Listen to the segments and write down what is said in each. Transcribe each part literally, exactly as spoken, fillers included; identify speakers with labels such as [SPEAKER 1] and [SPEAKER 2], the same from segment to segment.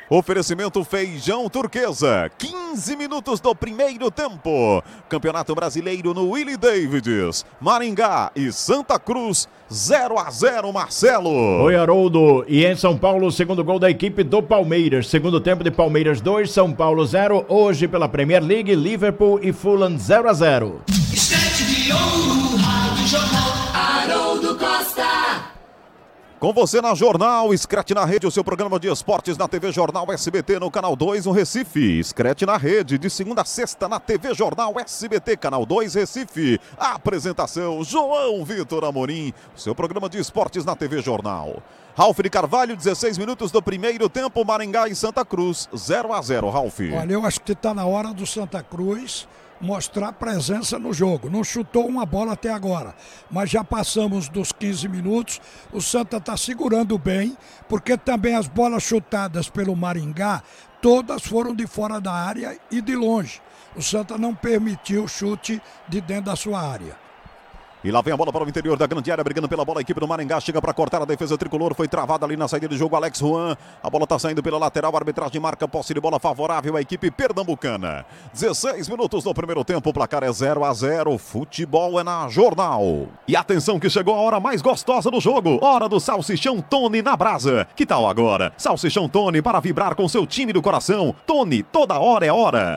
[SPEAKER 1] Oferecimento Feijão Turquesa, quinze minutos do primeiro tempo. Campeonato Brasileiro no Willie Davids, Maringá e Santa Cruz, zero a zero, Marcelo.
[SPEAKER 2] Oi, Haroldo. E em São Paulo, o segundo gol da equipe do Palmeiras. Segundo tempo de Palmeiras dois, São Paulo zero. Hoje pela Premier League, Liverpool e Fulham zero a zero.
[SPEAKER 3] Esquete de ouro, Rádio Jornal, Haroldo Costa.
[SPEAKER 1] Com você na Jornal, Screte na Rede, o seu programa de esportes na T V Jornal S B T no Canal dois, no Recife. Screte na Rede, de segunda a sexta na T V Jornal S B T, Canal dois, Recife. A apresentação, João Vitor Amorim, o seu programa de esportes na T V Jornal. Ralf de Carvalho, dezesseis minutos do primeiro tempo, Maringá e Santa Cruz, zero a zero, Ralf.
[SPEAKER 4] Olha, eu acho que está na hora do Santa Cruz mostrar presença no jogo. Não chutou uma bola até agora, mas já passamos dos quinze minutos. O Santa está segurando bem, porque também as bolas chutadas pelo Maringá, todas foram de fora da área e de longe. O Santa não permitiu chute de dentro da sua área.
[SPEAKER 1] E lá vem a bola para o interior da grande área, brigando pela bola, a equipe do Maringá chega para cortar a defesa tricolor, foi travada ali na saída de jogo, Alex Juan, a bola está saindo pela lateral, a arbitragem marca posse de bola favorável à equipe pernambucana. dezesseis minutos no primeiro tempo, o placar é zero a zero, futebol é na Jornal. E atenção que chegou a hora mais gostosa do jogo, hora do Salsichão Tony na brasa. Que tal agora? Salsichão Tony para vibrar com seu time do coração. Tony, toda hora é hora.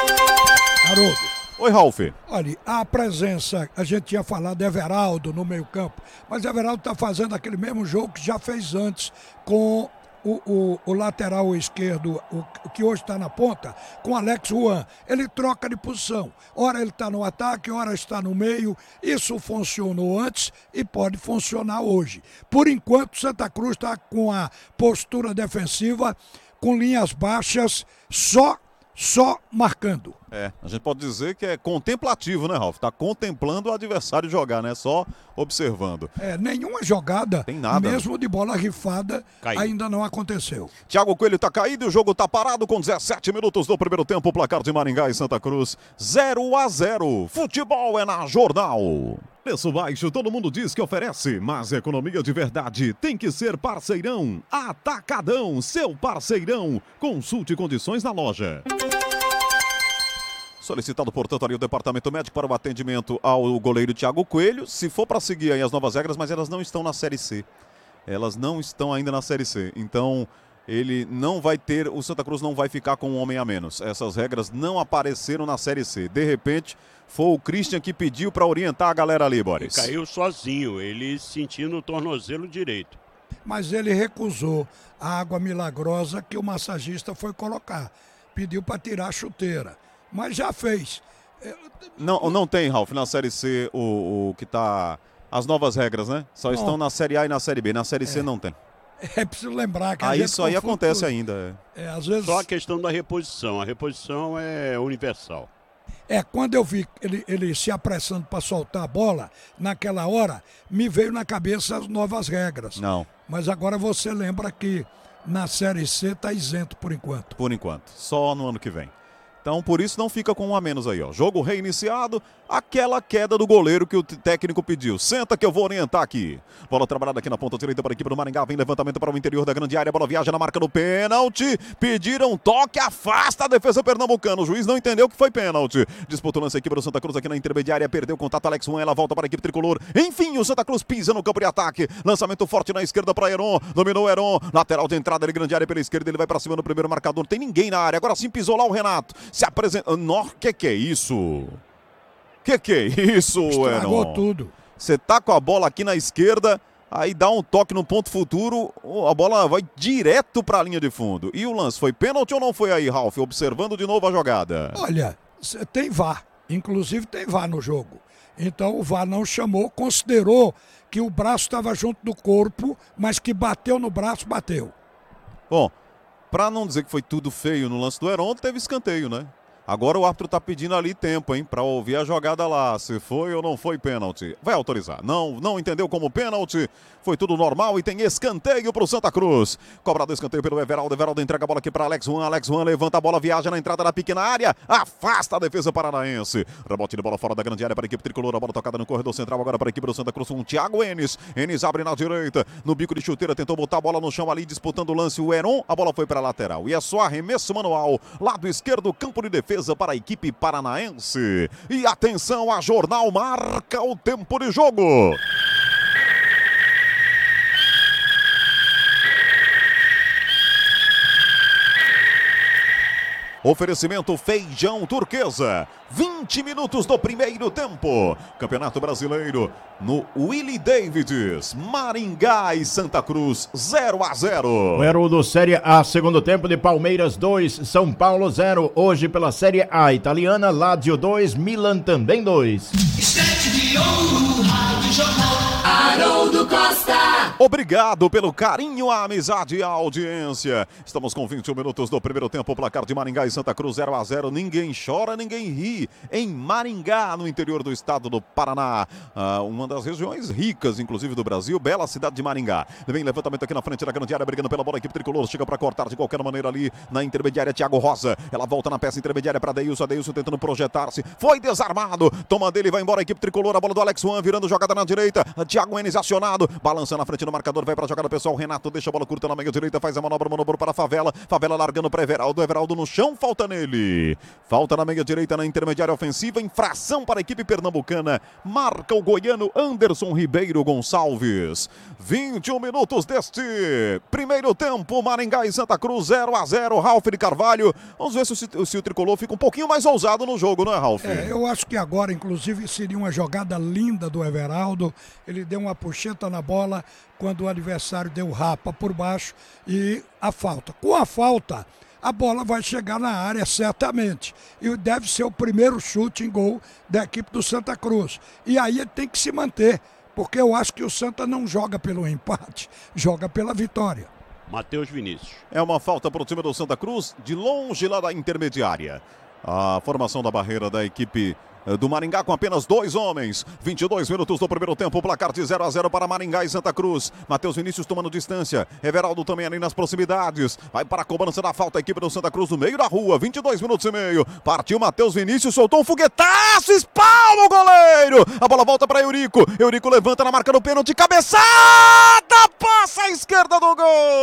[SPEAKER 4] Haroldo.
[SPEAKER 1] Oi, Ralf.
[SPEAKER 4] Olha, a presença, a gente tinha falado de Everaldo no meio campo, mas Everaldo está fazendo aquele mesmo jogo que já fez antes com o, o, o lateral esquerdo, o, o que hoje está na ponta, com Alex Juan. Ele troca de posição. Ora ele está no ataque, ora está no meio. Isso funcionou antes e pode funcionar hoje. Por enquanto, Santa Cruz está com a postura defensiva, com linhas baixas, só Só marcando.
[SPEAKER 1] É, a gente pode dizer que é contemplativo, né, Ralf? Tá contemplando o adversário jogar, né? Só observando.
[SPEAKER 4] É, nenhuma jogada,
[SPEAKER 1] Tem nada,
[SPEAKER 4] mesmo de bola rifada,
[SPEAKER 1] Caiu.
[SPEAKER 4] ainda não aconteceu.
[SPEAKER 1] Thiago Coelho tá caído e o jogo tá parado com dezessete minutos do primeiro tempo. O placar de Maringá e Santa Cruz, zero a zero. Futebol é na Jornal. Preço baixo, todo mundo diz que oferece, mas economia de verdade tem que ser Parceirão. Atacadão, seu parceirão. Consulte condições na loja. Solicitado, portanto, ali o departamento médico para o atendimento ao goleiro Thiago Coelho. Se for para seguir aí as novas regras, mas elas não estão na Série C. Elas não estão ainda na Série C. Então, ele não vai ter, o Santa Cruz não vai ficar com um homem a menos. Essas regras não apareceram na Série C. De repente, foi o Christian que pediu para orientar a galera ali, Boris.
[SPEAKER 5] Ele caiu sozinho, ele sentindo o tornozelo direito.
[SPEAKER 4] Mas ele recusou a água milagrosa que o massagista foi colocar. Pediu para tirar a chuteira. Mas já fez.
[SPEAKER 1] Não, não tem, Ralf, na Série C o, o que tá... As novas regras, né? Só não. Estão na Série A e na Série B. Na Série C
[SPEAKER 4] é.
[SPEAKER 1] não tem.
[SPEAKER 4] É preciso lembrar que a
[SPEAKER 1] ah,
[SPEAKER 4] gente
[SPEAKER 1] isso aí acontece tudo. ainda.
[SPEAKER 4] É. É, às vezes...
[SPEAKER 5] Só a questão da reposição. A reposição é universal.
[SPEAKER 4] É, quando eu vi ele, ele se apressando para soltar a bola, naquela hora, me veio na cabeça as novas regras.
[SPEAKER 1] Não.
[SPEAKER 4] Mas agora você lembra que na Série C está isento por enquanto.
[SPEAKER 1] Por enquanto. Só no ano que vem. Então, por isso, não fica com um a menos aí, ó. Jogo reiniciado, aquela queda do goleiro que o técnico pediu. Senta que eu vou orientar aqui. Bola trabalhada aqui na ponta direita para a equipe do Maringá. Vem levantamento para o interior da grande área. Bola viaja na marca do pênalti. Pediram toque, afasta a defesa pernambucana. O juiz não entendeu que foi pênalti. Disputa o lance a equipe do Santa Cruz aqui na intermediária. Perdeu o contato, Alex Juan. Ela volta para a equipe tricolor. Enfim, o Santa Cruz pisa no campo de ataque. Lançamento forte na esquerda para Heron. Dominou Heron. Lateral de entrada de grande área pela esquerda. Ele vai para cima no primeiro marcador. Não tem ninguém na área. Agora sim pisou lá o Renato. Se apresenta. Nó, que que é isso? Que que é isso,
[SPEAKER 4] Estragou
[SPEAKER 1] Heron?
[SPEAKER 4] tudo.
[SPEAKER 1] Você tá com a bola aqui na esquerda, aí dá um toque no ponto futuro, a bola vai direto para a linha de fundo. E o lance foi pênalti ou não foi aí, Ralf? Observando de novo a jogada.
[SPEAKER 4] Olha, tem V A R, inclusive tem V A R no jogo. Então o V A R não chamou, considerou que o braço estava junto do corpo, mas que bateu no braço, bateu.
[SPEAKER 1] Bom, para não dizer que foi tudo feio no lance do Heron, teve escanteio, né? Agora o árbitro tá pedindo ali tempo, hein, pra ouvir a jogada lá, se foi ou não foi pênalti. Vai autorizar. Não, não entendeu como pênalti. Foi tudo normal e tem escanteio pro Santa Cruz. Cobrado escanteio pelo Everaldo. Everaldo entrega a bola aqui pra Alex Juan. Alex Juan levanta a bola, viaja na entrada da pequena área. Afasta a defesa paranaense. Rebote de bola fora da grande área para a equipe tricolor. A bola tocada no corredor central agora para a equipe do Santa Cruz com o Thiago Enes. Enes abre na direita. No bico de chuteira tentou botar a bola no chão ali, disputando o lance o Heron. A bola foi para a lateral. E é só arremesso manual. Lado esquerdo, campo de defesa para a equipe paranaense. E atenção, a Jornal marca o tempo de jogo. Oferecimento Feijão Turquesa. vinte minutos do primeiro tempo. Campeonato Brasileiro no Willie Davids. Maringá e Santa Cruz zero a zero.
[SPEAKER 2] O do Série A, segundo tempo de Palmeiras dois, São Paulo zero. Hoje pela Série A italiana, Lazio dois, Milan também dois.
[SPEAKER 3] Estante de ouro, Rádio Jornal, Haroldo Costa.
[SPEAKER 1] Obrigado pelo carinho, a amizade e a audiência. Estamos com vinte e um minutos do primeiro tempo. O placar de Maringá e Santa Cruz zero a zero. Ninguém chora, ninguém ri. Em Maringá, no interior do estado do Paraná. Ah, uma das regiões ricas, inclusive, do Brasil. Bela cidade de Maringá. Vem levantamento aqui na frente da grande área, brigando pela bola. A equipe tricolor chega para cortar de qualquer maneira ali na intermediária. Thiago Rosa. Ela volta na peça intermediária para Deilson. Deilson tentando projetar-se. Foi desarmado. Toma dele, vai embora a equipe tricolor. A bola do Alex Juan virando jogada na direita. Thiago Enes acionado. Balança na frente do marcador. Vai para a jogada pessoal. Renato deixa a bola curta na meia direita. Faz a manobra, manobra para a Favela. Favela largando para Everaldo. Everaldo no chão. Falta nele. Falta na meia direita na intermediária ofensiva. Infração para a equipe pernambucana. Marca o goiano Anderson Ribeiro Gonçalves. vinte e um minutos deste primeiro tempo. Maringá e Santa Cruz zero a zero. Ralf de Carvalho. Vamos ver se o, se o tricolor fica um pouquinho mais ousado no jogo, não é, Ralf?
[SPEAKER 4] É, eu acho que agora, inclusive, seria uma jogada linda do Everaldo. Ele deu uma puxeta na bola quando o adversário deu rapa por baixo e a falta. Com a falta, a bola vai chegar na área certamente. E deve ser o primeiro chute em gol da equipe do Santa Cruz. E aí ele tem que se manter, porque eu acho que o Santa não joga pelo empate, joga pela vitória.
[SPEAKER 5] Matheus Vinícius.
[SPEAKER 1] É uma falta para o time do Santa Cruz, de longe lá da intermediária. A formação da barreira da equipe do Maringá com apenas dois homens. vinte e dois minutos do primeiro tempo, placar de zero a zero para Maringá e Santa Cruz. Matheus Vinícius tomando distância. Everaldo também ali nas proximidades. Vai para a cobrança da falta, a equipe do Santa Cruz no meio da rua. vinte e dois minutos e meio. Partiu Matheus Vinícius, soltou um foguetaço, espalma o goleiro. A bola volta para Eurico. Eurico levanta na marca do pênalti, cabeçada, passa à esquerda do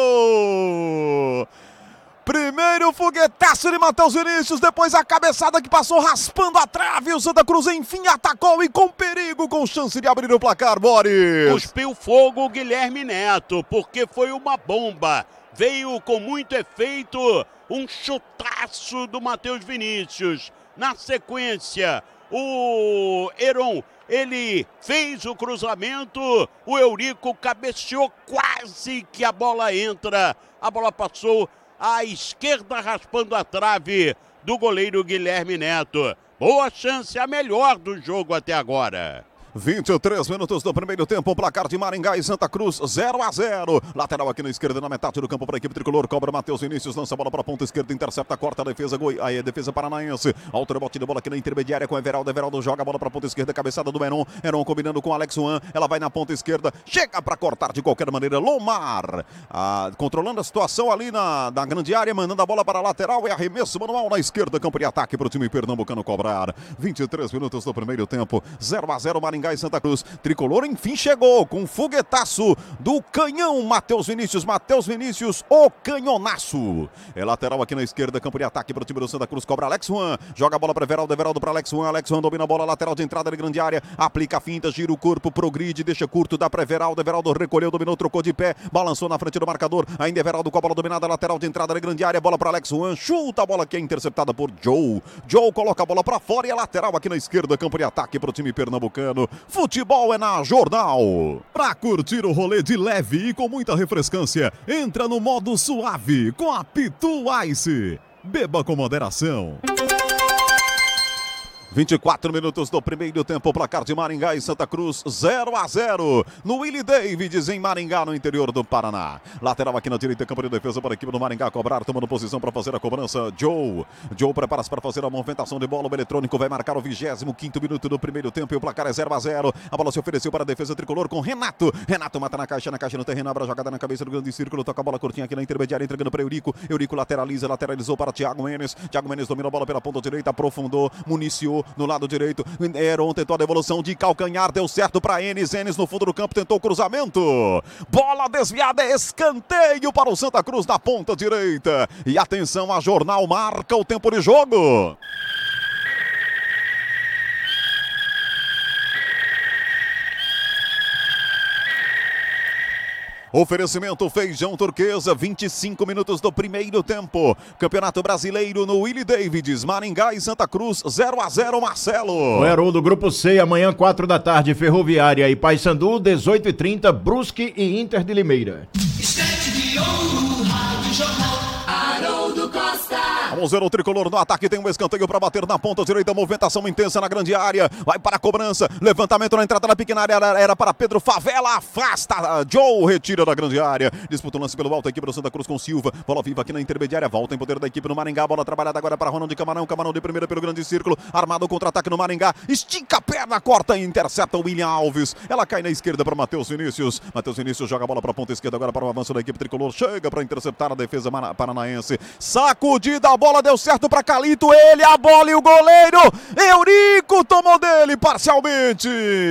[SPEAKER 1] gol. Primeiro foguetaço de Matheus Vinícius, depois a cabeçada que passou raspando a trave. O Santa Cruz enfim atacou e com perigo, com chance de abrir o placar, Boris.
[SPEAKER 5] Cuspiu fogo o Guilherme Neto, porque foi uma bomba. Veio com muito efeito, um chutaço do Matheus Vinícius. Na sequência, o Heron, ele fez o cruzamento, o Eurico cabeceou, quase que a bola entra. A bola passou à esquerda, raspando a trave do goleiro Guilherme Neto. Boa chance, a melhor do jogo até agora.
[SPEAKER 1] vinte e três minutos do primeiro tempo, placar de Maringá e Santa Cruz zero a zero. Lateral aqui na esquerda, na metade do campo para a equipe tricolor. Cobra Matheus Vinícius, lança a bola para a ponta esquerda, intercepta, corta a defesa, goi... aí a defesa paranaense. Alto rebote de bola aqui na intermediária com o Everaldo. Everaldo joga a bola para a ponta esquerda, cabeçada do Heron. Heron combinando com o Alex Juan. Ela vai na ponta esquerda, chega para cortar de qualquer maneira. Lomar ah, controlando a situação ali na, na grande área, mandando a bola para a lateral. E arremesso manual na esquerda, campo de ataque para o time pernambucano cobrar. vinte e três minutos do primeiro tempo, zero a zero Maringá e Santa Cruz. Tricolor enfim chegou com foguetaço do canhão Matheus Vinícius. Matheus Vinícius, o canhonaço. É lateral aqui na esquerda, campo de ataque para o time do Santa Cruz. Cobra Alex Juan, joga a bola para Everaldo, Everaldo para Alex Juan. Alex Juan domina a bola, lateral de entrada de grande área, aplica a finta, gira o corpo, progride, deixa curto, dá para Everaldo. Everaldo recolheu, dominou, trocou de pé, balançou na frente do marcador. Ainda Everaldo com a bola dominada, lateral de entrada de grande área, bola para Alex Juan, chuta a bola que é interceptada por Joe. Joe coloca a bola para fora e é lateral aqui na esquerda, campo de ataque para o time pernambucano. Futebol é na Jornal. Pra curtir o rolê de leve e com muita refrescância, entra no modo suave com a Pitu Ice. Beba com moderação. vinte e quatro minutos do primeiro tempo, placar de Maringá e Santa Cruz, zero a zero. No Willie Davids, em Maringá, no interior do Paraná. Lateral aqui na direita, campo de defesa para a equipe do Maringá cobrar, tomando posição para fazer a cobrança. Joe. Joe prepara-se para fazer a movimentação de bola. O eletrônico vai marcar o vigésimo quinto minuto do primeiro tempo e o placar é zero a zero. A bola se ofereceu para a defesa tricolor com Renato. Renato mata na caixa, na caixa no terreno, abre a jogada na cabeça do grande círculo, toca a bola curtinha aqui na intermediária, entregando para Eurico. Eurico lateraliza, lateralizou para Thiago Menes. Thiago Menes domina a bola pela ponta direita, aprofundou, municiou no lado direito. Heron tentou a devolução de calcanhar, deu certo para Enes. Enes no fundo do campo tentou o cruzamento. Bola desviada, escanteio para o Santa Cruz na ponta direita. E atenção, a Jornal marca o tempo de jogo. Oferecimento Feijão Turquesa, vinte e cinco minutos do primeiro tempo. Campeonato Brasileiro no Willie Davids, Maringá e Santa Cruz, zero a zero, Marcelo.
[SPEAKER 2] O Haroldo, Grupo C, amanhã, quatro da tarde, Ferroviária e Paysandu, dezoito e trinta, Brusque e Inter de Limeira.
[SPEAKER 3] Estante de ouro, Rádio Jornal, Haroldo Costa.
[SPEAKER 1] Vamos ver o tricolor no ataque, tem um escanteio para bater na ponta direita, movimentação intensa na grande área, vai para a cobrança, levantamento na entrada da pequena área, era para Pedro Favela, afasta, Joe retira da grande área, disputa o lance pelo alto, a equipe do Santa Cruz com Silva, bola viva aqui na intermediária, volta em poder da equipe do Maringá, bola trabalhada agora para Ronald Camarão, Camarão de primeira pelo grande círculo, armado o contra-ataque no Maringá, estica a perna, corta e intercepta o William Alves, ela cai na esquerda para Matheus Vinícius, Matheus Vinícius joga a bola para a ponta esquerda agora para o avanço da equipe tricolor, chega para interceptar a defesa paranaense, sacudida, a bola deu certo para Calito, ele, a bola e o goleiro, Eurico tomou dele parcialmente.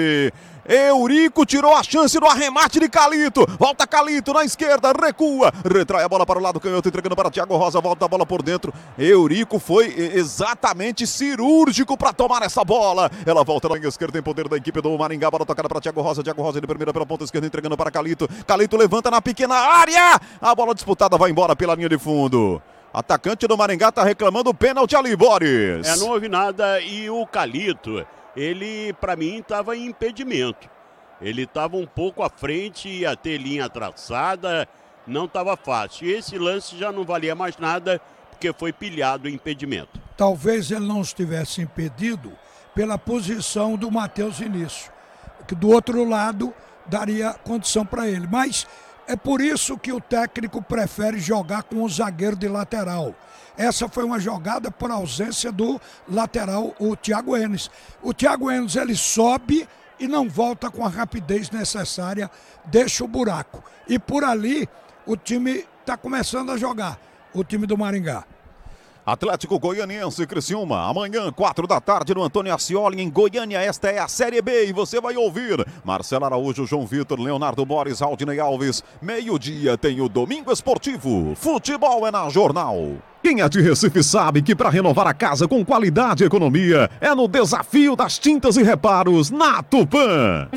[SPEAKER 1] Eurico tirou a chance do arremate de Calito. Volta Calito na esquerda, recua, retrai a bola para o lado canhoto, entregando para Thiago Rosa, volta a bola por dentro. Eurico foi exatamente cirúrgico para tomar essa bola. Ela volta na esquerda em poder da equipe do Maringá, bola tocada para Thiago Rosa, Thiago Rosa de primeira pela ponta esquerda, entregando para Calito. Calito levanta na pequena área, a bola disputada vai embora pela linha de fundo. Atacante do Maringá tá reclamando o pênalti ali, Boris.
[SPEAKER 5] É, não houve nada e o Calito, ele para mim estava em impedimento. Ele estava um pouco à frente, ia ter linha traçada, não estava fácil. E esse lance já não valia mais nada, porque foi pilhado em impedimento.
[SPEAKER 4] Talvez ele não estivesse impedido pela posição do Matheus Vinícius, que do outro lado daria condição para ele, mas é por isso que o técnico prefere jogar com o zagueiro de lateral. Essa foi uma jogada por ausência do lateral, o Thiago Enes. O Thiago Enes, ele sobe e não volta com a rapidez necessária, deixa o buraco. E por ali, o time está começando a jogar, o time do Maringá.
[SPEAKER 1] Atlético Goianiense, Criciúma, amanhã, quatro da tarde, no Antônio Ascioli, em Goiânia. Esta é a Série B e você vai ouvir Marcelo Araújo, João Vitor, Leonardo Boris, Aldinei Alves. Meio-dia tem o Domingo Esportivo. Futebol é na Jornal. Quem é de Recife sabe que para renovar a casa com qualidade e economia é no Desafio das Tintas e Reparos na Tupã.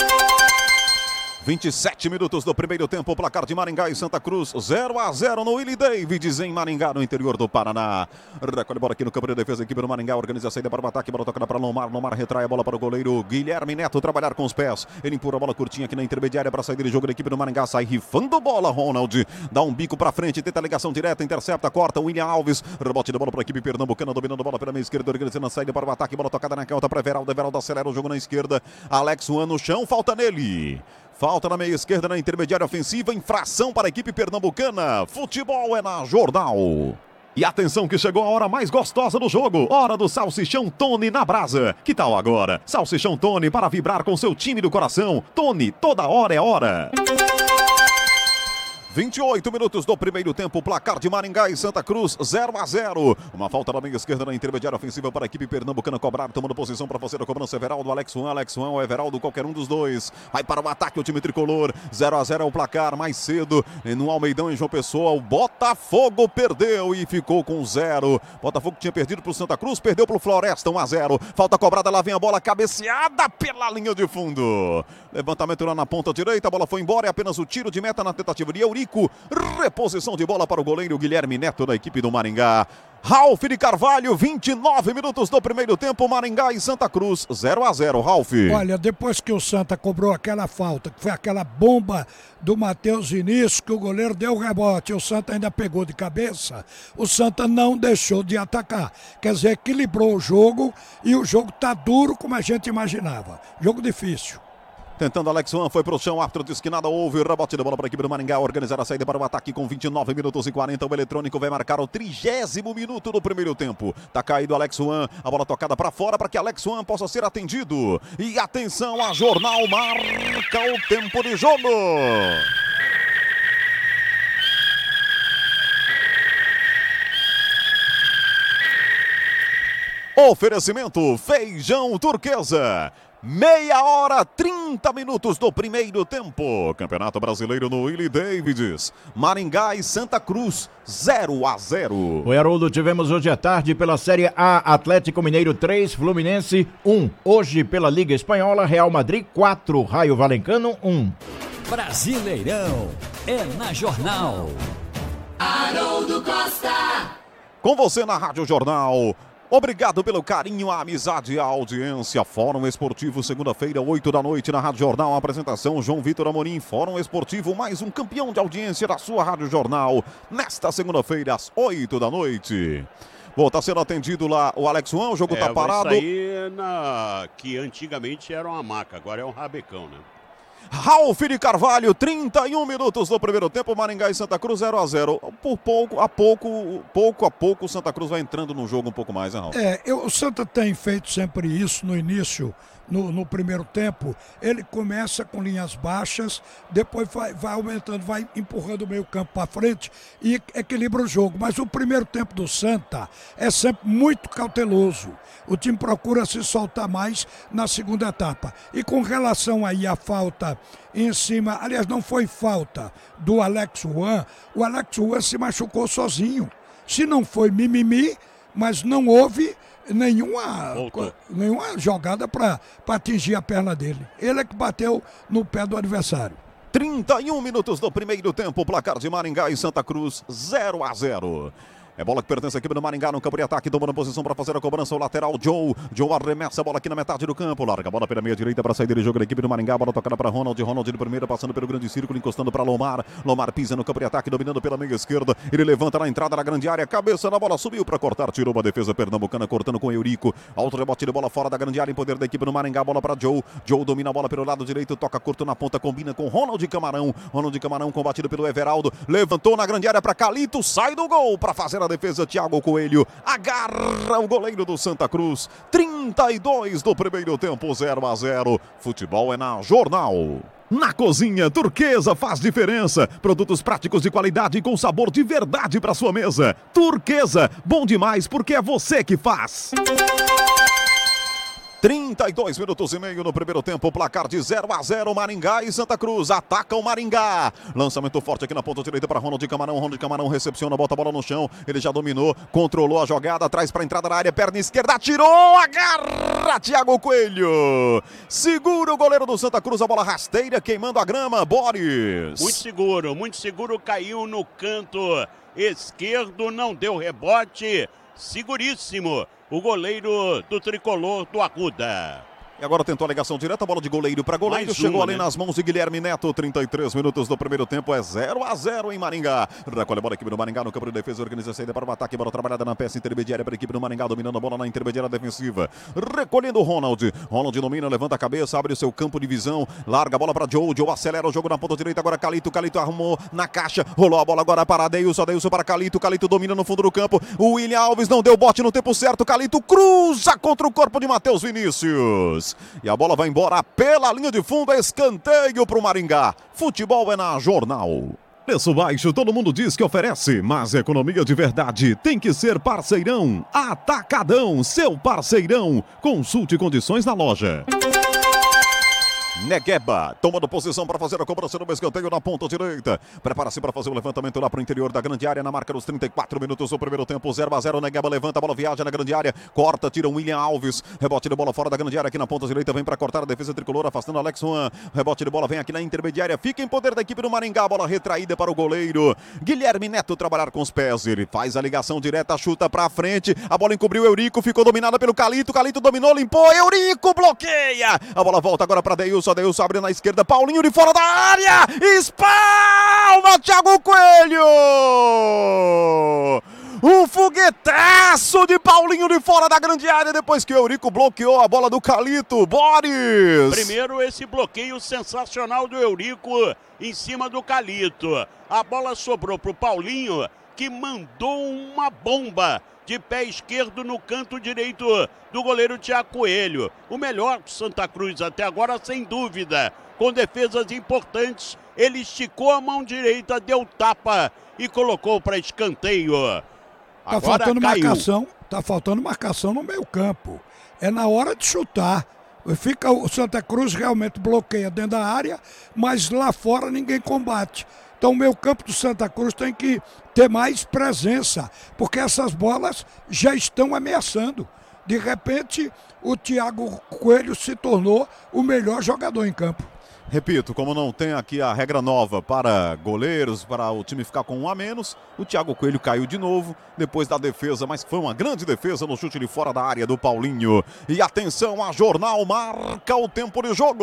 [SPEAKER 1] vinte e sete minutos do primeiro tempo, placar de Maringá e Santa Cruz, zero a zero no Willie Davids, em Maringá, no interior do Paraná. Recolhe bola aqui no campo de defesa, a equipe do Maringá organiza a saída para o ataque, bola tocada para Lomar, Lomar retrai a bola para o goleiro Guilherme Neto, trabalhar com os pés, ele empurra a bola curtinha aqui na intermediária para a saída de jogo da equipe do Maringá, sai rifando bola, Ronald, dá um bico para frente, tenta a ligação direta, intercepta, corta, William Alves, rebote da bola para a equipe pernambucana, dominando a bola pela meia esquerda, organizando a saída para o ataque, bola tocada na canhota para Everaldo, Everaldo acelera o jogo na esquerda, Alex Juan no chão, falta nele. Falta na meia esquerda, na intermediária ofensiva, infração para a equipe pernambucana. Futebol é na Jornal. E atenção que chegou a hora mais gostosa do jogo. Hora do Salsichão Tony na brasa. Que tal agora? Salsichão Tony para vibrar com seu time do coração. Tony, toda hora é hora. vinte e oito minutos do primeiro tempo, placar de Maringá e Santa Cruz, zero a zero. Uma falta na meia esquerda na intermediária ofensiva para a equipe pernambucana cobrar, tomando posição para fazer a cobrança. Everaldo, Alex Juan, Alex Juan ou Everaldo, qualquer um dos dois. Vai para o ataque o time tricolor, zero a zero é o placar. Mais cedo, no Almeidão, em João Pessoa, o Botafogo perdeu e ficou com zero. Botafogo tinha perdido para o Santa Cruz, perdeu para o Floresta, um a zero. Falta cobrada, lá vem a bola cabeceada pela linha de fundo. Levantamento lá na ponta direita, a bola foi embora, é apenas o tiro de meta na tentativa de Eurico. Reposição de bola para o goleiro Guilherme Neto da equipe do Maringá. Ralf de Carvalho, vinte e nove minutos do primeiro tempo, Maringá e Santa Cruz, zero a zero, Ralf.
[SPEAKER 4] Olha, depois que o Santa cobrou aquela falta, que foi aquela bomba do Matheus Vinícius, que o goleiro deu o rebote, o Santa ainda pegou de cabeça, o Santa não deixou de atacar. Quer dizer, equilibrou o jogo e o jogo tá duro como a gente imaginava. Jogo difícil.
[SPEAKER 1] Tentando Alex Juan, foi pro chão, árbitro disse que nada houve, rebote de bola para a equipe do Maringá, organizar a saída para o ataque com vinte e nove minutos e quarenta, o eletrônico vai marcar o trigésimo minuto do primeiro tempo. Tá caído Alex Juan, a bola tocada para fora para que Alex Juan possa ser atendido. E atenção, a Jornal marca o tempo de jogo. Oferecimento Feijão Turquesa. Meia hora, trinta minutos do primeiro tempo. Campeonato Brasileiro no Willie Davids. Maringá e Santa Cruz, zero a zero.
[SPEAKER 2] O Haroldo, tivemos hoje à tarde pela Série A, Atlético Mineiro três, Fluminense um. Hoje pela Liga Espanhola, Real Madrid quatro, Raio Valencano um.
[SPEAKER 6] Brasileirão é na Jornal.
[SPEAKER 3] Haroldo Costa.
[SPEAKER 1] Com você na Rádio Jornal. Obrigado pelo carinho, a amizade e a audiência. Fórum Esportivo, segunda-feira, oito da noite, na Rádio Jornal. A apresentação, João Vitor Amorim. Fórum Esportivo, mais um campeão de audiência da sua Rádio Jornal. Nesta segunda-feira, às oito da noite. Bom, tá sendo atendido lá o Alex Juan, o jogo
[SPEAKER 5] é,
[SPEAKER 1] tá parado.
[SPEAKER 5] Vai sair na... que antigamente era uma maca, agora é um rabecão, né?
[SPEAKER 1] Ralf de Carvalho, trinta e um minutos do primeiro tempo, Maringá e Santa Cruz, zero a zero. Por pouco a pouco, pouco a pouco, o Santa Cruz vai entrando no jogo um pouco mais, né, Ralf?
[SPEAKER 4] É, eu, o Santa tem feito sempre isso no início, no, no primeiro tempo. Ele começa com linhas baixas, depois vai, vai aumentando, vai empurrando o meio campo para frente e equilibra o jogo. Mas o primeiro tempo do Santa é sempre muito cauteloso. O time procura se soltar mais na segunda etapa. E com relação aí à falta em cima, aliás, não foi falta do Alex Juan, o Alex Juan se machucou sozinho. Se não foi mimimi, mas não houve nenhuma, nenhuma jogada para atingir a perna dele. Ele é que bateu no pé do adversário.
[SPEAKER 1] trinta e um minutos do primeiro tempo, placar de Maringá e Santa Cruz, zero a zero. É bola que pertence à equipe do Maringá no campo de ataque, tomando posição para fazer a cobrança, o lateral Joe. Joe arremessa a bola aqui na metade do campo, larga a bola pela meia direita para sair de jogo da equipe do Maringá, bola tocada para Ronald, Ronald de primeira, passando pelo grande círculo, encostando para Lomar. Lomar pisa no campo de ataque, dominando pela meia esquerda, ele levanta na entrada da grande área, cabeça na bola, subiu para cortar, tirou uma defesa pernambucana, cortando com Eurico. Alto rebote de bola fora da grande área, em poder da equipe do Maringá, bola para Joe. Joe domina a bola pelo lado direito, toca curto na ponta, combina com Ronald Camarão. Ronald Camarão combatido pelo Everaldo, levantou na grande área para Calito, sai do gol para fazer a defesa, Thiago Coelho agarra o goleiro do Santa Cruz. Trinta e dois do primeiro tempo, zero a zero. Futebol é na Jornal. Na cozinha, Turquesa faz diferença. Produtos práticos de qualidade e com sabor de verdade para sua mesa. Turquesa, bom demais porque é você que faz. trinta e dois minutos e meio no primeiro tempo, placar de zero a zero, Maringá e Santa Cruz, ataca o Maringá, lançamento forte aqui na ponta direita para Ronald Camarão, Ronald Camarão recepciona, bota a bola no chão, ele já dominou, controlou a jogada, traz para a entrada da área, perna esquerda, atirou, agarra Thiago Coelho, segura o goleiro do Santa Cruz, a bola rasteira, queimando a grama, Boris.
[SPEAKER 5] Muito seguro, muito seguro, caiu no canto esquerdo, não deu rebote, seguríssimo. O goleiro do tricolor do Arruda.
[SPEAKER 1] E agora tentou a ligação direta, bola de goleiro para goleiro,
[SPEAKER 5] Mais
[SPEAKER 1] chegou
[SPEAKER 5] uma,
[SPEAKER 1] ali
[SPEAKER 5] né?
[SPEAKER 1] nas mãos de Guilherme Neto, trinta e três minutos do primeiro tempo, é zero a zero em Maringá. Recolhe a bola, a equipe do Maringá no campo de defesa, organiza a saída para o ataque, bola trabalhada na peça intermediária para a equipe do Maringá, dominando a bola na intermediária defensiva. Recolhendo o Ronald, Ronald domina, levanta a cabeça, abre o seu campo de visão, larga a bola para Joe, Joe acelera o jogo na ponta direita, agora Calito, Calito arrumou na caixa, rolou a bola agora para Adeilson, Adeilson para Calito, Calito domina no fundo do campo, o William Alves não deu bote no tempo certo, Calito cruza contra o corpo de Matheus Vinícius. E a bola vai embora pela linha de fundo, escanteio para o Maringá. Futebol é na Jornal. Preço baixo, todo mundo diz que oferece, mas economia de verdade tem que ser parceirão. Atacadão, seu parceirão. Consulte condições na loja. Negueba, tomando posição para fazer a cobrança no escanteio na ponta direita. Prepara-se para fazer o levantamento lá para o interior da grande área, na marca dos trinta e quatro minutos do primeiro tempo. zero a zero, Negueba levanta, a bola viaja na grande área, corta, tira o William Alves. Rebote de bola fora da grande área aqui na ponta direita, vem para cortar a defesa tricolor, afastando Alex Juan. Rebote de bola vem aqui na intermediária, fica em poder da equipe do Maringá. Bola retraída para o goleiro Guilherme Neto trabalhar com os pés. Ele faz a ligação direta, chuta para frente. A bola encobriu Eurico, ficou dominada pelo Calito. Calito dominou, limpou. Eurico bloqueia. A bola volta agora para Deilson. Deilson abre na esquerda. Paulinho de fora da área. Espalma Thiago Coelho. Um foguetaço de Paulinho de fora da grande área depois que o Eurico bloqueou a bola do Calito. Boris!
[SPEAKER 5] Primeiro esse bloqueio sensacional do Eurico em cima do Calito. A bola sobrou para o Paulinho, que mandou uma bomba de pé esquerdo no canto direito do goleiro Thiago Coelho. O melhor do Santa Cruz até agora, sem dúvida. Com defesas importantes, ele esticou a mão direita, deu tapa e colocou para escanteio.
[SPEAKER 4] Tá
[SPEAKER 5] Agora
[SPEAKER 4] faltando
[SPEAKER 5] caiu.
[SPEAKER 4] marcação, tá faltando marcação no meio campo. É na hora de chutar. Fica o Santa Cruz realmente bloqueia dentro da área, mas lá fora ninguém combate. Então o meio campo do Santa Cruz tem que ter mais presença, porque essas bolas já estão ameaçando. De repente, o Thiago Coelho se tornou o melhor jogador em campo.
[SPEAKER 1] Repito, como não tem aqui a regra nova para goleiros, para o time ficar com um a menos, o Thiago Coelho caiu de novo depois da defesa, mas foi uma grande defesa no chute de fora da área do Paulinho. E atenção, a Jornal marca o tempo de jogo.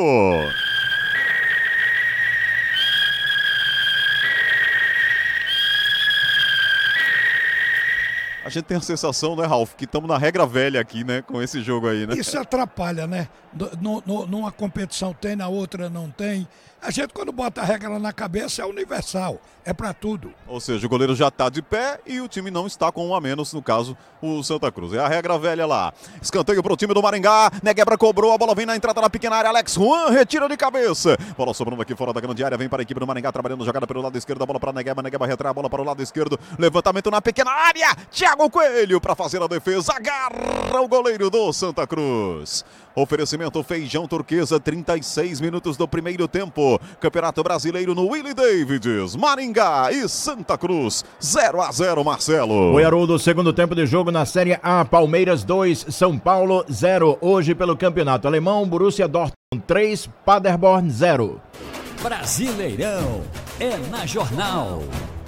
[SPEAKER 1] A gente tem a sensação, né, Ralf, que estamos na regra velha aqui, né, com esse jogo aí, né?
[SPEAKER 4] Isso atrapalha, né? No, no, numa competição tem, na outra não tem. A gente, quando bota a regra na cabeça, é universal, é pra tudo.
[SPEAKER 1] Ou seja, o goleiro já está de pé e o time não está com um a menos, no caso, o Santa Cruz. É a regra velha lá. Escanteio para o time do Maringá. Negueba cobrou, a bola vem na entrada da pequena área. Alex Juan retira de cabeça. Bola sobrando aqui fora da grande área, vem para a equipe do Maringá, trabalhando jogada pelo lado esquerdo, a bola para Negueba. Negueba retrai a bola para o lado esquerdo. Levantamento na pequena área. Thiago Coelho para fazer a defesa. Agarra o goleiro do Santa Cruz. Oferecimento Feijão Turquesa, trinta e seis minutos do primeiro tempo. Campeonato Brasileiro no Willie Davids. Maringá e Santa Cruz, zero a zero, Marcelo.
[SPEAKER 2] O Haroldo, segundo tempo de jogo na Série A. Palmeiras dois, São Paulo zero. Hoje pelo Campeonato Alemão, Borussia Dortmund três, Paderborn zero.
[SPEAKER 6] Brasileirão é na Jornal.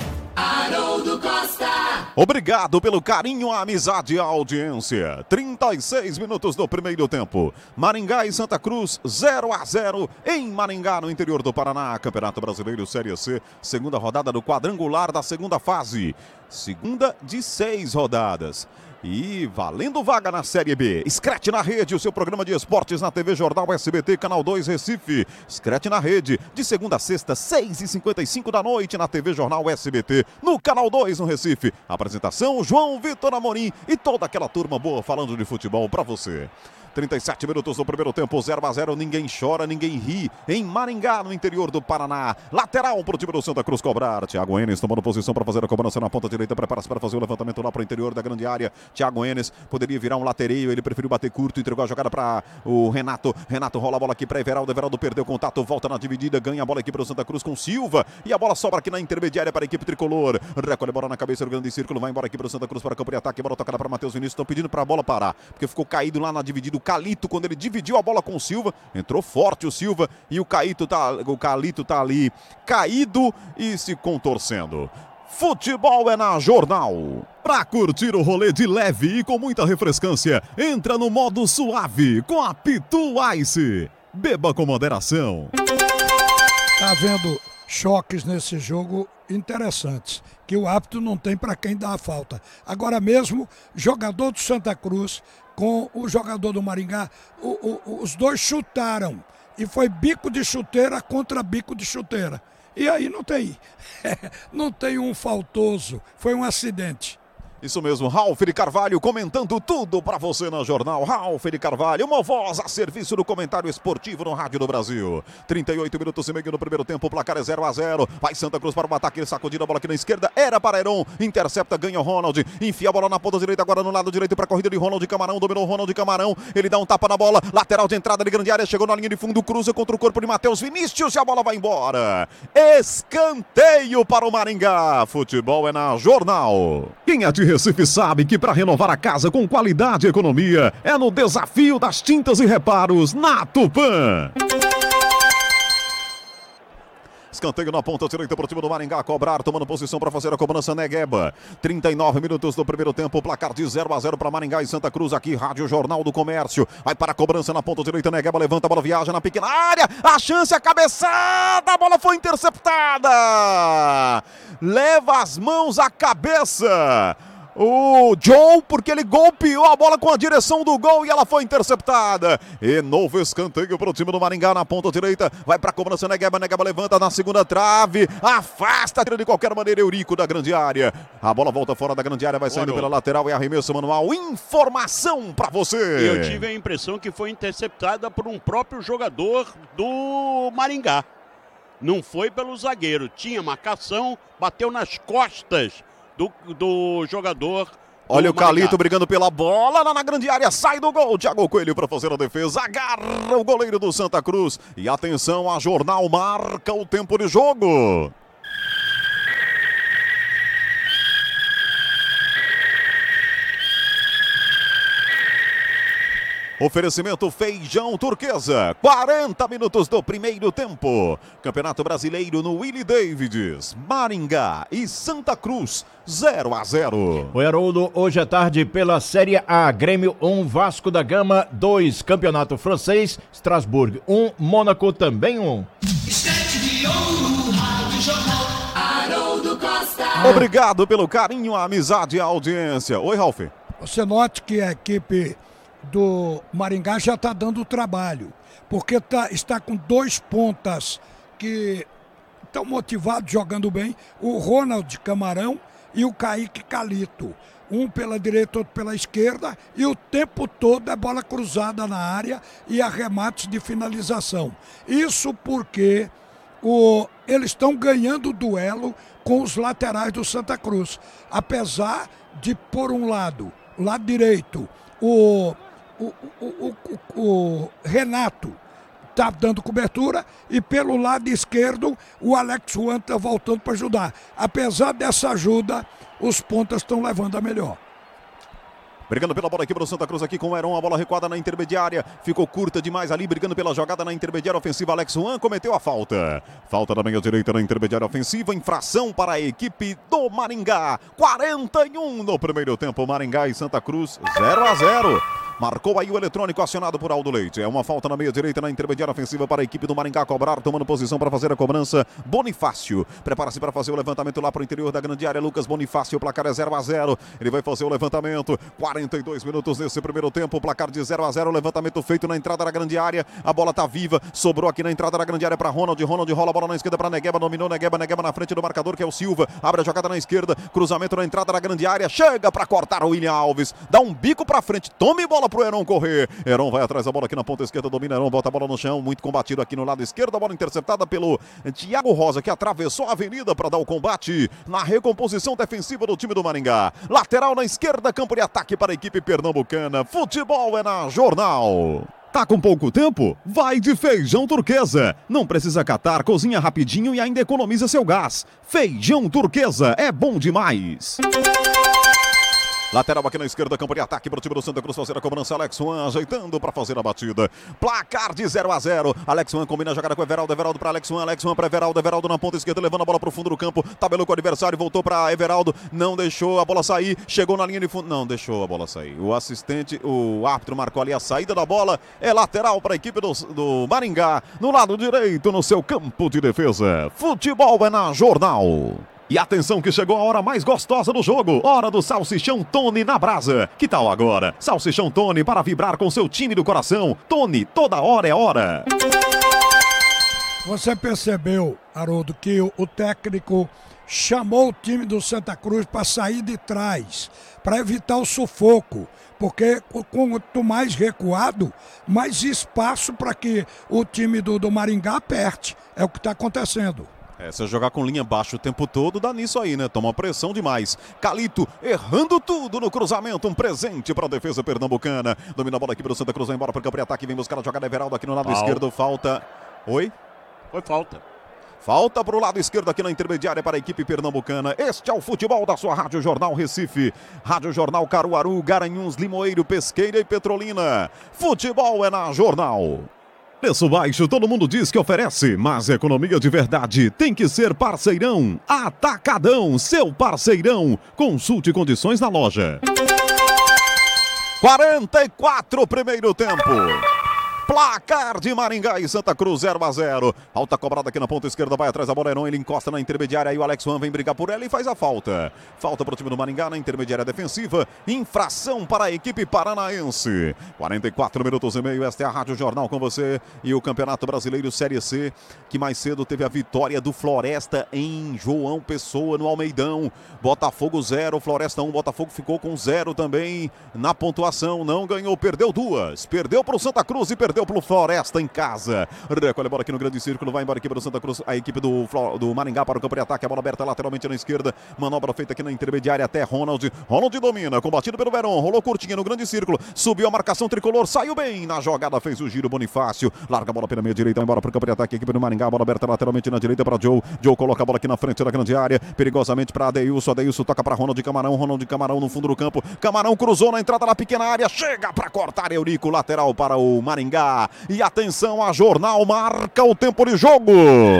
[SPEAKER 3] Haroldo Costa.
[SPEAKER 1] Obrigado pelo carinho, a amizade e a audiência. trinta e seis minutos do primeiro tempo. Maringá e Santa Cruz, zero a zero em Maringá, no interior do Paraná. Campeonato Brasileiro Série C, segunda rodada do quadrangular da segunda fase. Segunda de seis rodadas. E valendo vaga na Série B. Scratch na Rede, o seu programa de esportes na T V Jornal S B T, Canal dois Recife. Scratch na Rede, de segunda a sexta, seis e cinquenta e cinco da noite na T V Jornal S B T, no Canal dois no Recife. Apresentação, João Vitor Amorim e toda aquela turma boa falando de futebol pra você. trinta e sete minutos do primeiro tempo, zero a zero, ninguém chora, ninguém ri, em Maringá, no interior do Paraná. Lateral para o time do Santa Cruz cobrar. Thiago Enes tomando posição para fazer a cobrança na ponta direita, prepara-se para fazer o levantamento lá para o interior da grande área. Thiago Enes poderia virar um latereio, ele preferiu bater curto, entregou a jogada para o Renato. Renato rola a bola aqui para Everaldo, Everaldo perdeu contato, volta na dividida, ganha a bola aqui para o Santa Cruz com Silva, e a bola sobra aqui na intermediária para a equipe tricolor. Recolhe a bola na cabeça do grande círculo, vai embora aqui para o Santa Cruz para campo de ataque, a bola tocada para Matheus Vinícius, estão pedindo para a bola parar, porque ficou caído lá na dividida o Calito, quando ele dividiu a bola com o Silva, entrou forte o Silva e o Caíto tá, o Calito tá ali caído e se contorcendo. Futebol é na Jornal. Pra curtir o rolê de leve e com muita refrescância, entra no modo suave com a Pitu Ice. Beba com moderação.
[SPEAKER 4] Tá vendo choques nesse jogo interessantes, que o árbitro não tem para quem dar a falta. Agora mesmo, jogador do Santa Cruz com o jogador do Maringá, o, o, os dois chutaram. E foi bico de chuteira contra bico de chuteira. E aí não tem. Não tem um faltoso. Foi um acidente.
[SPEAKER 1] Isso mesmo, Ralf de Carvalho comentando tudo pra você na Jornal. Ralf de Carvalho, uma voz a serviço do comentário esportivo no Rádio do Brasil. trinta e oito minutos e meio no primeiro tempo, o placar é zero a zero. Vai Santa Cruz para o ataque, ele sacudiu a bola aqui na esquerda, era para Heron, intercepta, ganha o Ronald, enfia a bola na ponta direita, agora no lado direito para a corrida de Ronald Camarão, dominou o Ronald Camarão, ele dá um tapa na bola, lateral de entrada de grande área, chegou na linha de fundo, cruza contra o corpo de Matheus Vinícius e a bola vai embora. Escanteio para o Maringá, futebol é na Jornal. Quem é de Recife sabe que para renovar a casa com qualidade e economia é no desafio das tintas e reparos na Tupã. Escanteio na ponta direita para o time do Maringá, cobrar, tomando posição para fazer a cobrança, Negueba. trinta e nove minutos do primeiro tempo, placar de zero a zero para Maringá e Santa Cruz, aqui Rádio Jornal do Comércio. Vai para a cobrança na ponta direita, Negueba levanta a bola, viaja na pequena área, a chance, a cabeçada, a bola foi interceptada. Leva as mãos à cabeça o John, porque ele golpeou a bola com a direção do gol e ela foi interceptada. E novo escanteio para o time do Maringá na ponta direita. Vai para a cobrança, Negueba, Negueba levanta na segunda trave, afasta, tira de qualquer maneira Eurico da grande área. A bola volta fora da grande área, vai saindo pela lateral e arremesso manual. Informação para você.
[SPEAKER 5] Eu tive a impressão que foi interceptada por um próprio jogador do Maringá. Não foi pelo zagueiro, tinha marcação, bateu nas costas Do, do jogador.
[SPEAKER 1] Olha o Calito brigando pela bola lá na grande área, sai do gol, Thiago Coelho para fazer a defesa, agarra o goleiro do Santa Cruz e atenção, a Jornal marca o tempo de jogo. Oferecimento Feijão Turquesa, quarenta minutos do primeiro tempo. Campeonato Brasileiro no Willie Davids, Maringá e Santa Cruz, zero a zero.
[SPEAKER 2] O Haroldo, hoje à tarde pela Série A, Grêmio um, Vasco da Gama dois, Campeonato Francês, Strasbourg um, Mônaco também um.
[SPEAKER 3] Estante de ouro, Rádio Jornal, Haroldo Costa.
[SPEAKER 1] Obrigado pelo carinho, a amizade e a audiência. Oi, Ralf.
[SPEAKER 4] Você note que a equipe do Maringá já está dando trabalho, porque tá, está com dois pontas que estão motivados, jogando bem, o Ronald Camarão e o Kaique Calito, um pela direita, outro pela esquerda, e o tempo todo é bola cruzada na área e arremates de finalização. Isso porque o, eles estão ganhando o duelo com os laterais do Santa Cruz, apesar de, por um lado, o lado direito, o O, o, o, o, o Renato está dando cobertura e pelo lado esquerdo o Alex Juan está voltando para ajudar. Apesar dessa ajuda, os pontas estão levando a melhor.
[SPEAKER 1] Brigando pela bola aqui para o Santa Cruz aqui com o Heron, a bola recuada na intermediária, ficou curta demais ali, brigando pela jogada na intermediária ofensiva, Alex Juan cometeu a falta. Falta da meia direita na intermediária ofensiva, infração para a equipe do Maringá. quarenta e um no primeiro tempo, Maringá e Santa Cruz, zero a zero. Marcou aí o eletrônico acionado por Aldo Leite. É uma falta na meia direita na intermediária ofensiva para a equipe do Maringá cobrar, tomando posição para fazer a cobrança. Bonifácio prepara-se para fazer o levantamento lá para o interior da grande área. Lucas Bonifácio, o placar é zero a zero. Ele vai fazer o levantamento. quarenta e dois minutos nesse primeiro tempo. O placar de zero a zero. O levantamento feito na entrada da grande área. A bola tá viva. Sobrou aqui na entrada da grande área para Ronald. Ronald rola a bola na esquerda para Negueba. Dominou Negueba. Negueba na frente do marcador, que é o Silva. Abre a jogada na esquerda. Cruzamento na entrada da grande área. Chega para cortar o William Alves. Dá um bico para frente. Tome bola pro Heron correr. Heron vai atrás da bola aqui na ponta esquerda, domina Heron, bota a bola no chão, muito combatido aqui no lado esquerdo, a bola interceptada pelo Thiago Rosa, que atravessou a avenida para dar o combate na recomposição defensiva do time do Maringá. Lateral na esquerda, campo de ataque para a equipe pernambucana. Futebol é na Jornal. Tá com pouco tempo? Vai de Feijão Turquesa. Não precisa catar, cozinha rapidinho e ainda economiza seu gás. Feijão Turquesa é bom demais. Lateral aqui na esquerda, campo de ataque para o time do Santa Cruz fazer a cobrança. Alex Juan ajeitando para fazer a batida. Placar de zero a zero. Alex Juan combina a jogada com o Everaldo. Everaldo para Alex Juan. Alex Juan para Everaldo. Everaldo na ponta esquerda, levando a bola para o fundo do campo. Tabelou com o adversário, voltou para Everaldo. Não deixou a bola sair. Chegou na linha de fundo. Não deixou a bola sair. O assistente, o árbitro marcou ali a saída da bola. É lateral para a equipe do, do Maringá. No lado direito, no seu campo de defesa. Futebol é na Jornal. E atenção que chegou a hora mais gostosa do jogo. Hora do Salsichão Tony na brasa. Que tal agora? Salsichão Tony para vibrar com seu time do coração. Tony, toda hora é hora.
[SPEAKER 4] Você percebeu, Haroldo, que o, o técnico chamou o time do Santa Cruz para sair de trás, para evitar o sufoco, porque quanto mais recuado, mais espaço para que o time do, do Maringá aperte. É o que está acontecendo.
[SPEAKER 1] É, se jogar com linha baixa o tempo todo, dá nisso aí, né? Toma pressão demais. Calito errando tudo no cruzamento. Um presente para a defesa pernambucana. Domina a bola aqui para o Santa Cruz. Vai embora para o campo de ataque. Vem buscar a jogada. Everaldo aqui no lado
[SPEAKER 5] Falta.
[SPEAKER 1] esquerdo. Falta. Oi?
[SPEAKER 5] Foi falta.
[SPEAKER 1] Falta para o lado esquerdo aqui na intermediária para a equipe pernambucana. Este é o futebol da sua Rádio Jornal Recife. Rádio Jornal Caruaru, Garanhuns, Limoeiro, Pesqueira e Petrolina. Futebol é na Jornal. Preço baixo, todo mundo diz que oferece, mas economia de verdade tem que ser parceirão. Atacadão, seu parceirão. Consulte condições na loja. quarenta e quatro, primeiro tempo. Placar de Maringá e Santa Cruz, zero a zero. Alta cobrada aqui na ponta esquerda, vai atrás da bola, Heron, ele encosta na intermediária, aí o Alex Juan vem brigar por ela e faz a falta. Falta para o time do Maringá na intermediária defensiva, infração para a equipe paranaense. quarenta e quatro minutos e meio, esta é a Rádio Jornal com você e o Campeonato Brasileiro Série C, que mais cedo teve a vitória do Floresta em João Pessoa, no Almeidão. Botafogo zero, Floresta um, Botafogo ficou com zero também na pontuação, não ganhou, perdeu duas, perdeu para o Santa Cruz e perdeu para o Floresta em casa. Recolhe a bola aqui no grande círculo, vai embora aqui para o Santa Cruz, a equipe do, do Maringá para o campo de ataque, a bola aberta lateralmente na esquerda, manobra feita aqui na intermediária até Ronald, Ronald domina, combatido pelo Verón, rolou curtinho no grande círculo, subiu a marcação tricolor, saiu bem na jogada, fez o giro Bonifácio, larga a bola pela meia direita, vai embora para o campo de ataque, a equipe do Maringá, a bola aberta lateralmente na direita para Joe, Joe coloca a bola aqui na frente da grande área, perigosamente para Adeilson, Adeilson toca para Ronald Camarão, Ronald Camarão no fundo do campo, Camarão cruzou na entrada da pequena área, chega para cortar Eurico, lateral para o Maringá. E atenção, a Jornal marca o tempo de jogo.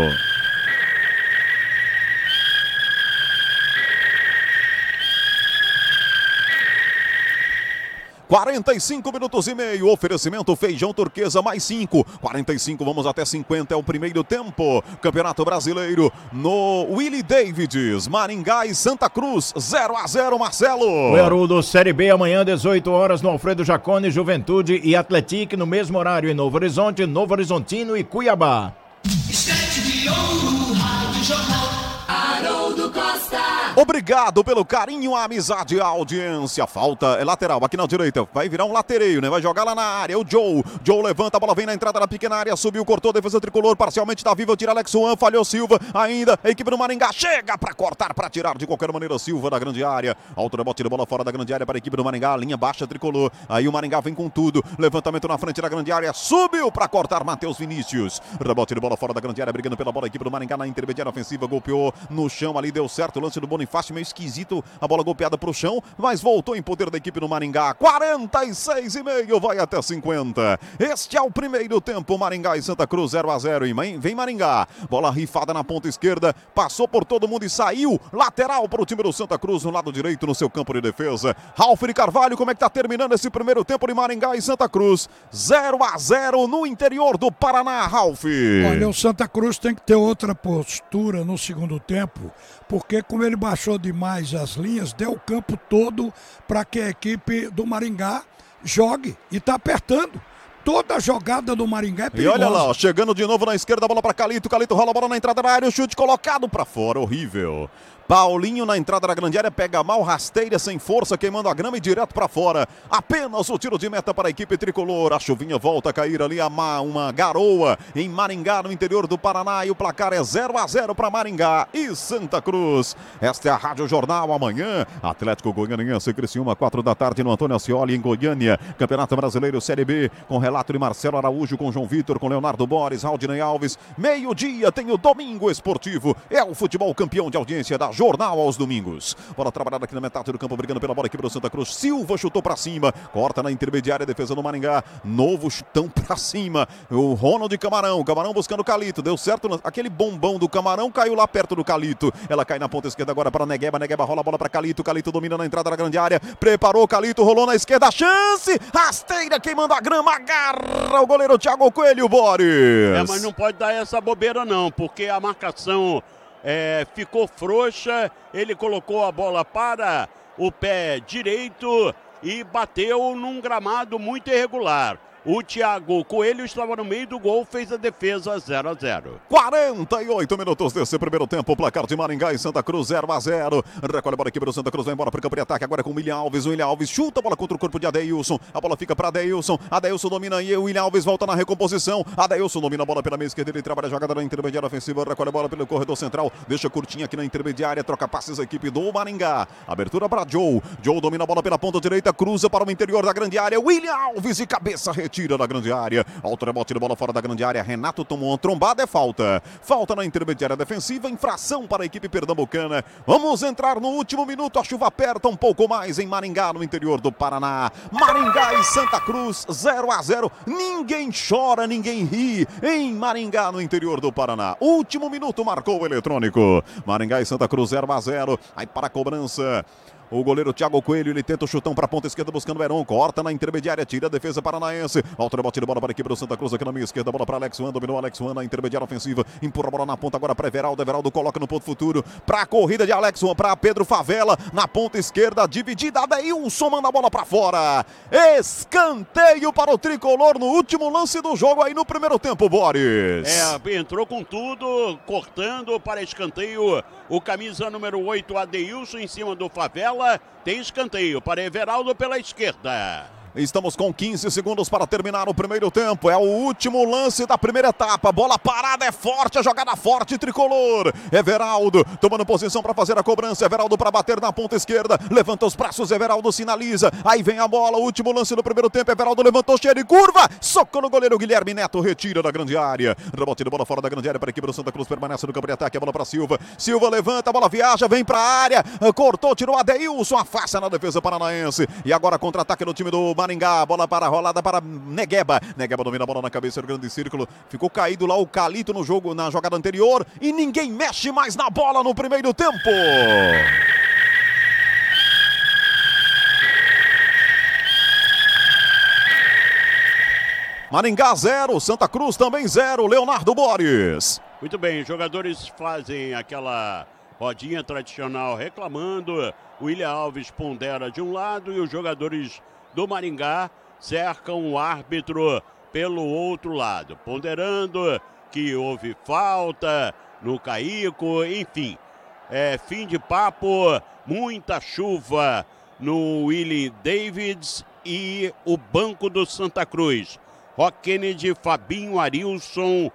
[SPEAKER 1] quarenta e cinco minutos e meio, oferecimento Feijão Turquesa mais cinco, quarenta e cinco, vamos até cinquenta, é o primeiro tempo, Campeonato Brasileiro no Willie Davids, Maringá e Santa Cruz, zero a zero, Marcelo.
[SPEAKER 2] O Haroldo, Série B amanhã, dezoito horas no Alfredo Jaconi, Juventude e Atlético, no mesmo horário em Novo Horizonte, Novo Horizontino e Cuiabá.
[SPEAKER 3] Estante de ouro, Rádio Jornal, Haroldo Costa.
[SPEAKER 1] Obrigado pelo carinho, a amizade, a audiência. Falta é lateral aqui na direita. Vai virar um latereio, né? Vai jogar lá na área. O Joe. Joe levanta, a bola vem na entrada da pequena área. Subiu, cortou, defesa tricolor. Parcialmente tá viva. Tira Alex Juan. Falhou Silva. Ainda a equipe do Maringá chega para cortar, para tirar de qualquer maneira Silva da grande área. Altura, bote de bola fora da grande área para a equipe do Maringá. Linha baixa tricolor. Aí o Maringá vem com tudo. Levantamento na frente da grande área. Subiu para cortar Matheus Vinícius. Rebote de bola fora da grande área. Brigando pela bola. A equipe do Maringá na intermediária ofensiva. Golpeou no chão ali. Deu certo o lance do Bonifácio. Meio esquisito. A bola golpeada para o chão, mas voltou em poder da equipe do Maringá. quarenta e seis e meio, vai até cinquenta. Este é o primeiro tempo, Maringá e Santa Cruz, zero a zero. E vem Maringá, bola rifada na ponta esquerda, passou por todo mundo e saiu. Lateral para o time do Santa Cruz, no lado direito, no seu campo de defesa. Ralf de Carvalho, como é que tá terminando esse primeiro tempo de Maringá e Santa Cruz? zero a zero no interior do Paraná, Ralf.
[SPEAKER 4] Olha, o Santa Cruz tem que ter outra postura no segundo tempo, porque como ele baixou demais as linhas, deu o campo todo para que a equipe do Maringá jogue e está apertando. Toda a jogada do Maringá é perigosa.
[SPEAKER 1] E olha lá, ó, chegando de novo na esquerda, a bola para Calito, Calito rola a bola na entrada da área, o chute colocado para fora, horrível. Paulinho na entrada da grande área, pega mal, rasteira sem força, queimando a grama e direto para fora. Apenas o tiro de meta para a equipe tricolor. A chuvinha volta a cair ali, uma garoa em Maringá, no interior do Paraná. E o placar é zero a zero para Maringá e Santa Cruz. Esta é a Rádio Jornal. Amanhã, Atlético Goianiense, Criciúma, quatro da tarde no Antônio Ascioli, em Goiânia. Campeonato Brasileiro Série B, com relato de Marcelo Araújo, com João Vitor, com Leonardo Boris, Aldinei Alves. Meio-dia tem o Domingo Esportivo. É o futebol campeão de audiência da Jornal aos domingos. Bola trabalhada aqui na metade do campo, brigando pela bola aqui para o Santa Cruz. Silva chutou para cima, corta na intermediária, defesa do Maringá. Novo chutão para cima. O Ronald Camarão, Camarão buscando o Calito. Deu certo, aquele bombão do Camarão caiu lá perto do Calito. Ela cai na ponta esquerda agora para Negueba. Negueba rola a bola para Calito. Calito domina na entrada da grande área. Preparou, Calito rolou na esquerda. Chance! Rasteira queimando a grama. Agarra o goleiro Thiago Coelho, Boris.
[SPEAKER 5] É, mas não pode dar essa bobeira não, porque a marcação É, ficou frouxa, ele colocou a bola para o pé direito e bateu num gramado muito irregular. O Thiago Coelho estava no meio do gol, fez a defesa zero a zero.
[SPEAKER 1] quarenta e oito minutos desse primeiro tempo, placar de Maringá e Santa Cruz zero a zero. Recolhe a bola aqui para o Santa Cruz, vai embora para o campo de ataque agora com o William Alves. O William Alves chuta a bola contra o corpo de Adeilson. A bola fica para Adeilson. Adeilson domina e o William Alves volta na recomposição. Adeilson domina a bola pela meia esquerda, ele trabalha a jogada na intermediária ofensiva. Recolhe a bola pelo corredor central, deixa curtinha aqui na intermediária, troca passes a equipe do Maringá. Abertura para Joe. Joe domina a bola pela ponta direita, cruza para o interior da grande área. William Alves de cabeça retira da grande área. Alto rebote de bola fora da grande área. Renato tomou uma trombada, é falta. Falta na intermediária defensiva, infração para a equipe pernambucana. Vamos entrar no último minuto. A chuva aperta um pouco mais em Maringá, no interior do Paraná. Maringá e Santa Cruz zero a zero. Ninguém chora, ninguém ri em Maringá, no interior do Paraná. Último minuto, marcou o eletrônico. Maringá e Santa Cruz zero a zero. Aí para a cobrança o goleiro Thiago Coelho, ele tenta o chutão para a ponta esquerda buscando o Heron, corta na intermediária, tira a defesa paranaense. Alto rebote de bola para a equipe do Santa Cruz aqui na minha esquerda, bola para Alex Juan, dominou Alex Juan na intermediária ofensiva, empurra a bola na ponta agora para Everaldo. Everaldo coloca no ponto futuro para a corrida de Alex Juan, para Pedro Favela na ponta esquerda, dividida. Adeilson manda a bola para fora. Escanteio para o tricolor no último lance do jogo aí no primeiro tempo, Boris.
[SPEAKER 5] É, entrou com tudo, cortando para escanteio. O camisa número oito, Adeilson, em cima do Favela. Tem escanteio para Everaldo pela esquerda.
[SPEAKER 1] Estamos com quinze segundos para terminar o primeiro tempo. É o último lance da primeira etapa. Bola parada, é forte, a jogada forte, tricolor. Everaldo tomando posição para fazer a cobrança. Everaldo para bater na ponta esquerda. Levanta os braços, Everaldo sinaliza. Aí vem a bola, o último lance do primeiro tempo. Everaldo levantou, cheio de curva. Soco no goleiro Guilherme Neto, retira da grande área. Rebote de bola fora da grande área para a equipe do Santa Cruz. Permanece no campo de ataque, a bola para Silva. Silva levanta, a bola viaja, vem para a área. Cortou, tirou Adeilson, afasta na defesa paranaense. E agora contra-ataque no time do Maringá, bola para a rolada para Negueba. Negueba domina a bola na cabeça do grande círculo. Ficou caído lá o Calito no jogo, na jogada anterior. E ninguém mexe mais na bola no primeiro tempo. Maringá zero, Santa Cruz também zero. Leonardo Boris.
[SPEAKER 5] Muito bem, os jogadores fazem aquela rodinha tradicional reclamando. O William Alves pondera de um lado e os jogadores do Maringá cercam o árbitro pelo outro lado, ponderando que houve falta no Caico, enfim. É fim de papo, muita chuva no Willie Davids e o banco do Santa Cruz. Rock Kennedy, Fabinho, Arilson,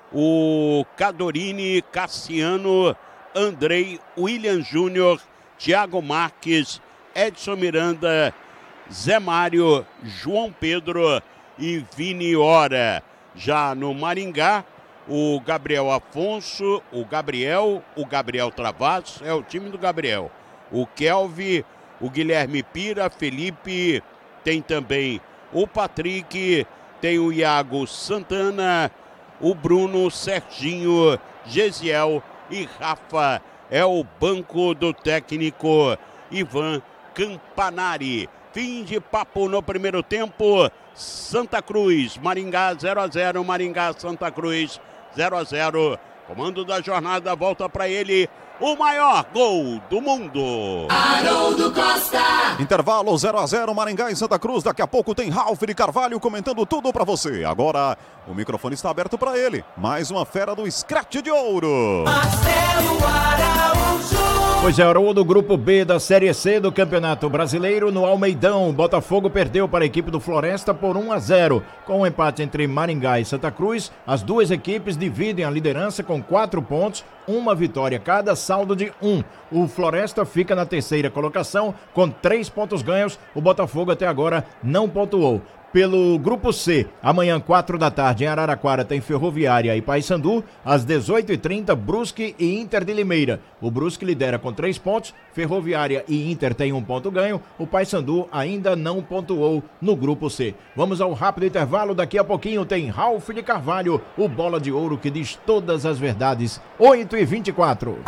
[SPEAKER 5] o Cadorini, Cassiano, Andrei, William Júnior, Thiago Marques, Edson Miranda, Zé Mário, João Pedro e Vini Ora. Já no Maringá, o Gabriel Afonso, o Gabriel, o Gabriel Travassos, é o time do Gabriel. O Kelvin, o Guilherme Pira, Felipe, tem também o Patrick, tem o Iago Santana, o Bruno, Serginho, Gesiel e Rafa. É o banco do técnico Ivan Campanari. Fim de papo no primeiro tempo. Santa Cruz, Maringá zero a zero, Maringá, Santa Cruz zero a zero. Comando da jornada, volta para ele, o maior gol do mundo.
[SPEAKER 3] Haroldo Costa.
[SPEAKER 1] Intervalo zero a zero, Maringá e Santa Cruz. Daqui a pouco tem Ralf de Carvalho comentando tudo para você. Agora o microfone está aberto para ele. Mais uma fera do Scratch de Ouro.
[SPEAKER 3] Marcelo Araújo.
[SPEAKER 2] Pois é, hora do grupo B da Série C do Campeonato Brasileiro no Almeidão. Botafogo perdeu para a equipe do Floresta por um a zero. Com um empate entre Maringá e Santa Cruz, as duas equipes dividem a liderança com quatro pontos, uma vitória cada, saldo de um. O Floresta fica na terceira colocação com três pontos ganhos. O Botafogo até agora não pontuou. Pelo Grupo C, amanhã, quatro da tarde, em Araraquara, tem Ferroviária e Paysandu. Às dezoito e trinta, Brusque e Inter de Limeira. O Brusque lidera com três pontos, Ferroviária e Inter têm um ponto ganho. O Paysandu ainda não pontuou no Grupo C. Vamos ao rápido intervalo, daqui a pouquinho tem Ralf de Carvalho, o bola de ouro que diz todas as verdades. oito e vinte e quatro.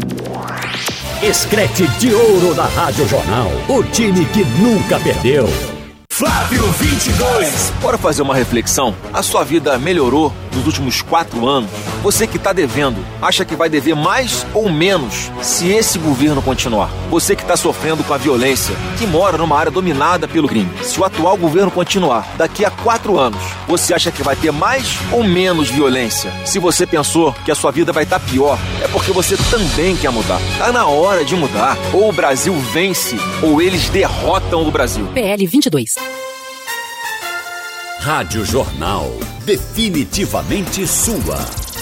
[SPEAKER 6] Scratch de Ouro da Rádio Jornal, o time que nunca perdeu.
[SPEAKER 7] Flávio vinte e dois.
[SPEAKER 8] Bora fazer uma reflexão? A sua vida melhorou nos últimos quatro anos? Você que está devendo, acha que vai dever mais ou menos se esse governo continuar? Você que está sofrendo com a violência, que mora numa área dominada pelo crime, se o atual governo continuar, daqui a quatro anos, você acha que vai ter mais ou menos violência? Se você pensou que a sua vida vai estar pior, é porque você também quer mudar. Tá na hora de mudar. Ou o Brasil vence, ou eles derrotam o Brasil.
[SPEAKER 9] P L vinte e dois.
[SPEAKER 6] Rádio Jornal. Definitivamente sua.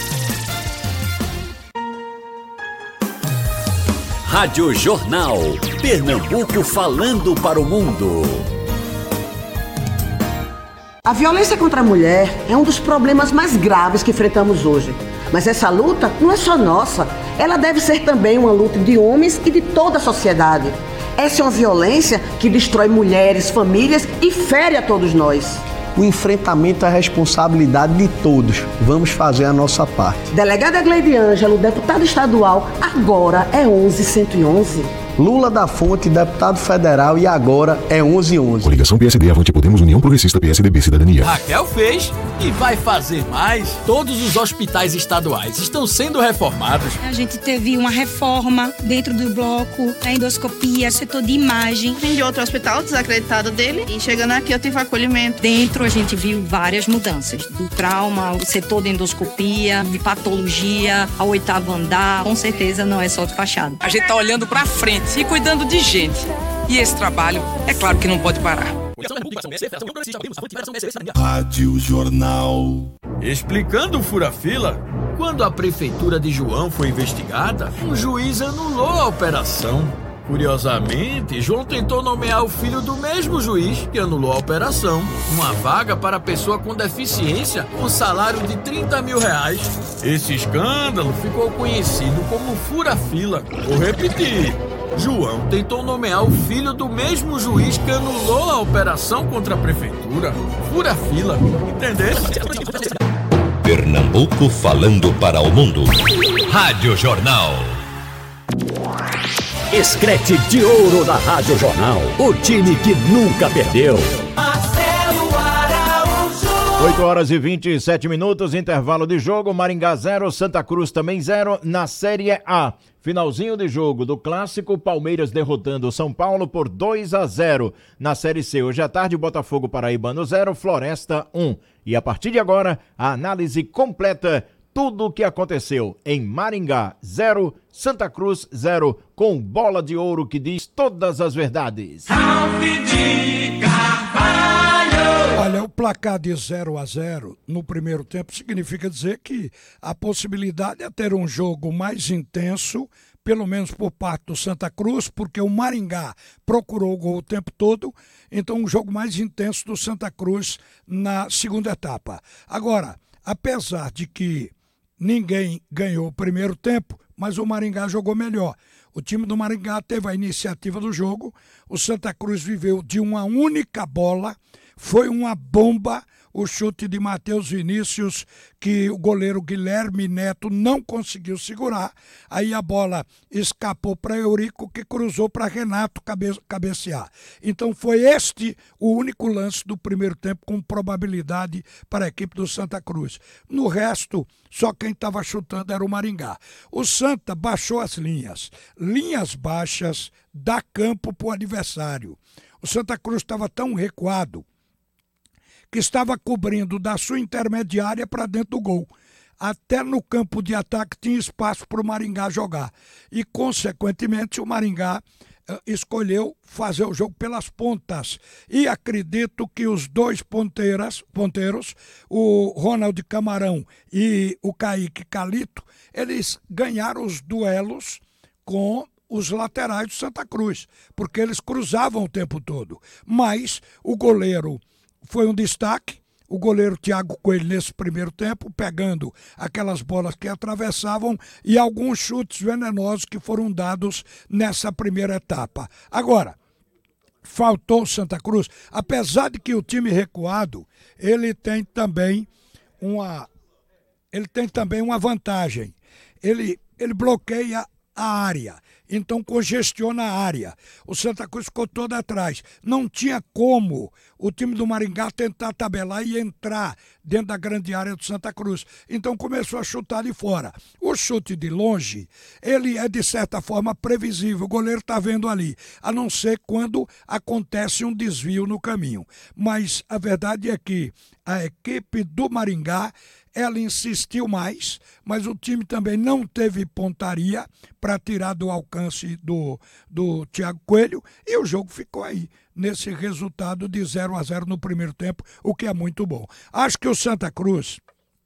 [SPEAKER 6] Rádio Jornal. Pernambuco falando para o mundo.
[SPEAKER 10] A violência contra a mulher é um dos problemas mais graves que enfrentamos hoje. Mas essa luta não é só nossa. Ela deve ser também uma luta de homens e de toda a sociedade. Essa é uma violência que destrói mulheres, famílias e fere a todos nós.
[SPEAKER 11] O enfrentamento é a responsabilidade de todos. Vamos fazer a nossa parte.
[SPEAKER 10] Delegada Gleide Ângelo, deputada estadual, agora é onze cento e onze.
[SPEAKER 11] Lula da Fonte, deputado federal, e agora é onze onze.
[SPEAKER 12] Coligação P S D, Avante Podemos, União Progressista, P S D B, Cidadania.
[SPEAKER 13] Raquel fez e vai fazer mais. Todos os hospitais estaduais estão sendo reformados.
[SPEAKER 14] A gente teve uma reforma dentro do bloco, a endoscopia, setor de imagem.
[SPEAKER 15] Vim de outro hospital desacreditado dele e chegando aqui eu tive acolhimento.
[SPEAKER 14] Dentro a gente viu várias mudanças, do trauma, o setor de endoscopia, de patologia, ao oitavo andar. Com certeza não é só de fachada.
[SPEAKER 16] A gente tá olhando pra frente e cuidando de gente. E esse trabalho, é claro que não pode parar.
[SPEAKER 7] Rádio Jornal.
[SPEAKER 13] Explicando o fura-fila, quando a prefeitura de João foi investigada, um juiz anulou a operação. Curiosamente, João tentou nomear o filho do mesmo juiz que anulou a operação. Uma vaga para pessoa com deficiência com salário de trinta mil reais. Esse escândalo ficou conhecido como fura-fila. Vou repetir. João tentou nomear o filho do mesmo juiz que anulou a operação contra a prefeitura. Fura-fila. Entendeu?
[SPEAKER 7] Pernambuco falando para o mundo. Rádio Jornal.
[SPEAKER 6] Escrete de ouro da Rádio Jornal. O time que nunca perdeu.
[SPEAKER 2] oito horas e vinte e sete minutos, intervalo de jogo. Maringá zero, Santa Cruz também zero na Série A. Finalzinho de jogo do Clássico, Palmeiras derrotando o São Paulo por dois a zero. Na Série C, hoje à tarde, Botafogo Paraibano zero, Floresta um. E a partir de agora, a análise completa, tudo o que aconteceu em Maringá zero, Santa Cruz zero, com bola de ouro que diz todas as verdades.
[SPEAKER 4] Olha, o placar de zero a zero no primeiro tempo significa dizer que a possibilidade é ter um jogo mais intenso, pelo menos por parte do Santa Cruz, porque o Maringá procurou o gol o tempo todo, então um jogo mais intenso do Santa Cruz na segunda etapa. Agora, apesar de que ninguém ganhou o primeiro tempo, mas o Maringá jogou melhor. O time do Maringá teve a iniciativa do jogo, o Santa Cruz viveu de uma única bola, foi uma bomba o chute de Matheus Vinícius, que o goleiro Guilherme Neto não conseguiu segurar. Aí a bola escapou para Eurico, que cruzou para Renato cabe- cabecear. Então foi este o único lance do primeiro tempo com probabilidade para a equipe do Santa Cruz. No resto, só quem estava chutando era o Maringá. O Santa baixou as linhas. Linhas baixas, dá campo para o adversário. O Santa Cruz estava tão recuado que estava cobrindo da sua intermediária para dentro do gol. Até no campo de ataque tinha espaço para o Maringá jogar. E, consequentemente, o Maringá uh, escolheu fazer o jogo pelas pontas. E acredito que os dois ponteiras, ponteiros, o Ronald Camarão e o Kaique Calito, eles ganharam os duelos com os laterais do Santa Cruz, porque eles cruzavam o tempo todo. Mas o goleiro foi um destaque, o goleiro Thiago Coelho nesse primeiro tempo, pegando aquelas bolas que atravessavam e alguns chutes venenosos que foram dados nessa primeira etapa. Agora, faltou o Santa Cruz, apesar de que o time recuado, ele tem também uma, ele tem também uma vantagem. Ele, ele bloqueia a área. Então congestiona a área. O Santa Cruz ficou todo atrás. Não tinha como o time do Maringá tentar tabelar e entrar dentro da grande área do Santa Cruz. Então começou a chutar de fora. O chute de longe, ele é de certa forma previsível. O goleiro está vendo ali, a não ser quando acontece um desvio no caminho. Mas a verdade é que a equipe do Maringá, ela insistiu mais, mas o time também não teve pontaria para tirar do alcance do, do Thiago Coelho, e o jogo ficou aí, nesse resultado de zero a zero no primeiro tempo, o que é muito bom. Acho que o Santa Cruz,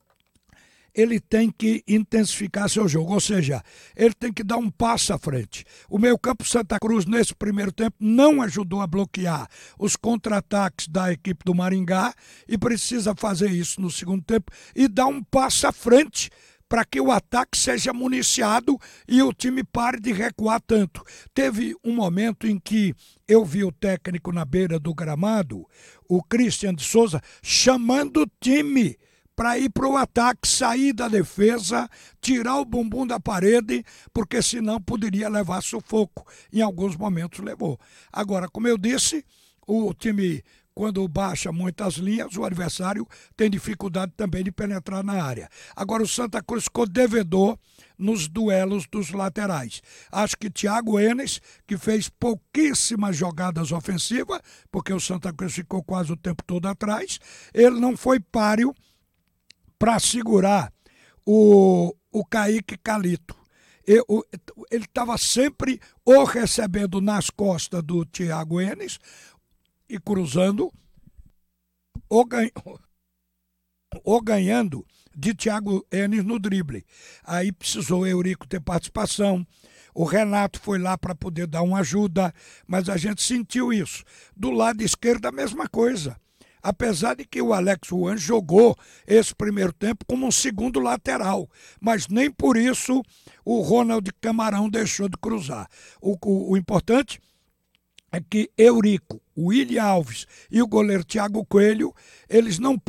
[SPEAKER 4] ele tem que intensificar seu jogo, ou seja, ele tem que dar um passo à frente. O meio-campo Santa Cruz, nesse primeiro tempo, não ajudou a bloquear os contra-ataques da equipe do Maringá e precisa fazer isso no segundo tempo e dar um passo à frente para que o ataque seja municiado e o time pare de recuar tanto. Teve um momento em que eu vi o técnico na beira do gramado, o Christian de Souza, chamando o time para ir para o ataque, sair da defesa, tirar o bumbum da parede, porque senão poderia levar sufoco. Em alguns momentos levou. Agora, como eu disse, o time, quando baixa muitas linhas, o adversário tem dificuldade também de penetrar na área. Agora, o Santa Cruz ficou devedor nos duelos dos laterais. Acho que Thiago Enes, que fez pouquíssimas jogadas ofensivas, porque o Santa Cruz ficou quase o tempo todo atrás, ele não foi páreo para segurar o, o Kaique Calito. Ele estava sempre ou recebendo nas costas do Thiago Enes e cruzando, ou, ganha, ou ganhando de Thiago Enes no drible. Aí precisou o Eurico ter participação. O Renato foi lá para poder dar uma ajuda, mas a gente sentiu isso. Do lado esquerdo, a mesma coisa. Apesar de que o Alex Juan jogou esse primeiro tempo como um segundo lateral, mas nem por isso o Ronald Camarão deixou de cruzar. O, o, o importante é que Eurico, o William Alves e o goleiro Thiago Coelho, eles não